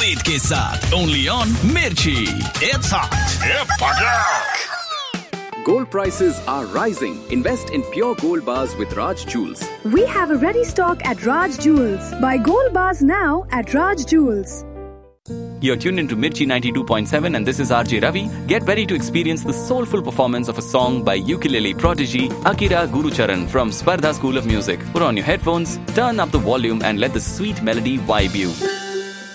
उमेद के साथ only on मिर्ची। It's hot. Gold prices are rising. Invest in pure gold bars with Raj Jewels. We have a ready stock at Raj Jewels. Buy gold bars now at Raj Jewels. You're tuned into Mirchi 92.7 and this is RJ Ravi. Get ready to experience the soulful performance of a song by ukulele prodigy Akira Gurucharan from Spardha School of Music. Put on your headphones, turn up the volume and let the sweet melody vibe you.